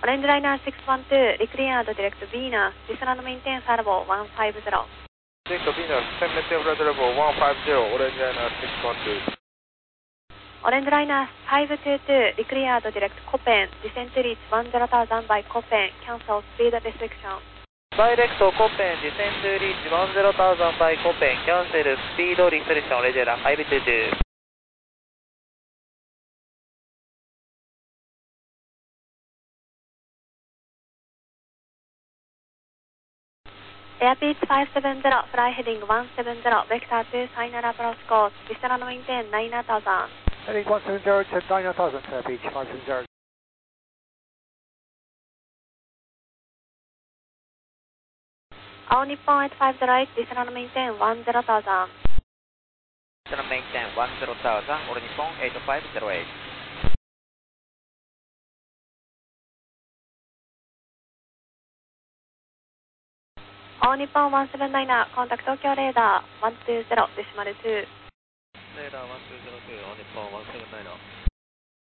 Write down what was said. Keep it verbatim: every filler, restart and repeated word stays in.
Orange Liner six one two, recleared direct Venus, descend maintain flight level one five zero. Direct Venus, ten maintain flight level one five zero, Orange Liner six one two. Orange Liner five two two, recleared direct Copen, descend to reach one zero thousand by Copen, cancel speed restriction. Direct Copen, descend to reach one zero thousand by Copen, cancel speed restriction, Regera five two two. Airpeak five seven zero, fly heading one seven zero, vector two, final approach course, descend maintain nine thousand. Heading one seven zero to nine thousand, Airpeak five seven zero. All Nippon eight five zero eight, descend maintain one zero thousand. Descend maintain one zero thousand, All Nippon eight five zero eight. All Nippon one seven niner, contact Tokyo radar one two zero, decimal two. Radar one two zero two, All Nippon one seven niner.